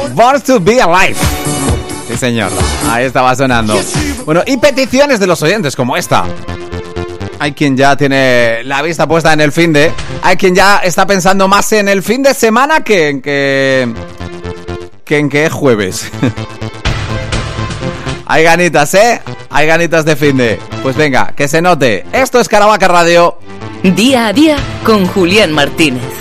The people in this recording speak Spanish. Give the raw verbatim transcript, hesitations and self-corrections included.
Born to be Alive. Sí, señor. Ahí estaba sonando. Bueno, y peticiones de los oyentes como esta. Hay quien ya tiene la vista puesta en el fin de. Hay quien ya está pensando más en el fin de semana que en que... que en que es jueves. Hay ganitas, ¿eh? Hay ganitas de fin de. Pues venga, que se note. Esto es Caravaca Radio. Día a día con Julián Martínez.